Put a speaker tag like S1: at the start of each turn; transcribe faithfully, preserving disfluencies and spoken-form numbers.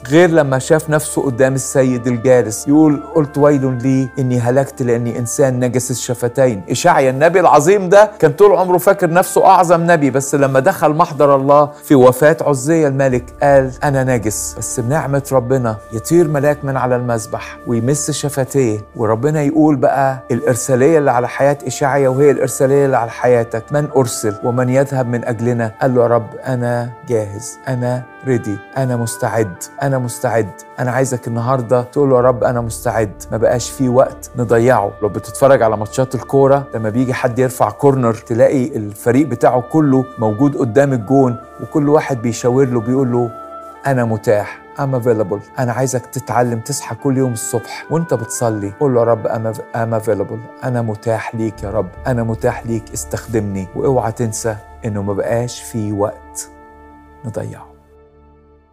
S1: غير لما شاف نفسه قدام السيد الجالس. يقول قلت ويل لي إني هلكت لأني إنسان نجس الشفتين. إشعيا النبي العظيم ده كان طول عمره فاكر نفسه أعظم نبي، بس لما دخل محضر الله في وفاة عزية الملك قال أنا نجس. بس بنعمة ربنا يطير ملاك من على المذبح ويمس شفتيه، وربنا يقول بقى الإرسالية اللي على حياة إشعيا وهي الإرسالية اللي على حياتك: من أرسل ومن يذهب من أجلنا؟ قال له يا رب أنا جاهز، أنا ريدي، أنا مستعد، أنا مستعد. أنا عايزك النهاردة تقول له يا رب أنا مستعد، ما بقاش فيه وقت نضيعه. لو بتتفرج على ماتشات الكورة لما بيجي حد يرفع كورنر تلاقي الفريق بتاعه كله موجود قدام الجون، وكل واحد بيشاور له بيقول له أنا متاح، I'm available. أنا عايزك تتعلم تصحى كل يوم الصبح وانت بتصلي قول له يا رب I'm available، أنا متاح ليك يا رب، أنا متاح ليك، استخدمني. واوعى تنسى إنه ما بقاش فيه وقت نضيعه.